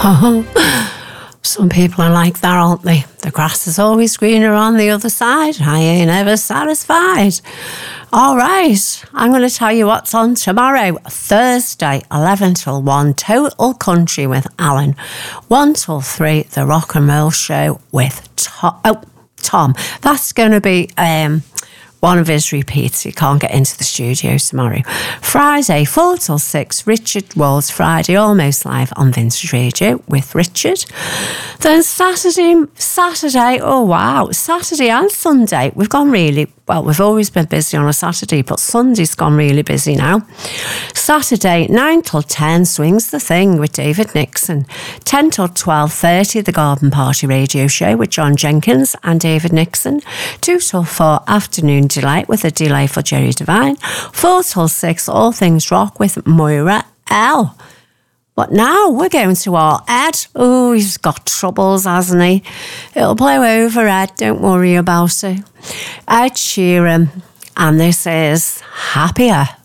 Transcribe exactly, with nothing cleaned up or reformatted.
Some people are like that, aren't they? The grass is always greener on the other side. I ain't ever satisfied. All right, I'm going to tell you what's on tomorrow. Thursday, eleven till one, Total Country with Alan. one till three, The Rock and Roll Show with Tom. Oh, Tom. That's going to be... Um, one of his repeats. He can't get into the studio tomorrow. Friday, four till six, Richard Walls Friday, almost live on Vintage Radio with Richard. Then Saturday, Saturday, oh wow, Saturday and Sunday, we've gone really, well, we've always been busy on a Saturday, but Sunday's gone really busy now. Saturday, nine till ten, Swings the Thing with David Nixon. ten till twelve thirty, The Garden Party Radio Show with John Jenkins and David Nixon. two till four, Afternoon Delight with a delay for Jerry Devine. four till six, All Things Rock with Moira L. But now we're going to our Ed. Oh, he's got troubles, hasn't he? It'll blow over, Ed. Don't worry about it. Ed Sheeran. And this is Happier.